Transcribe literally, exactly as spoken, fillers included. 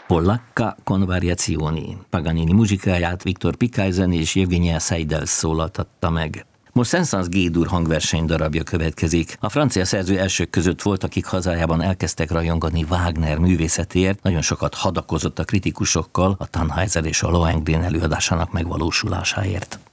Polacca con variazioni. Paganini muzsikáját Viktor Pikaj és Evgenia Seidel szólaltatta meg. Most Saint-Saëns G-dur hangverseny darabja következik. A francia szerző elsők között volt, akik hazájában elkezdtek rajongani Wagner művészetéért, nagyon sokat hadakozott a kritikusokkal a Tannhäuser és a Lohengrin előadásának megvalósulásáért.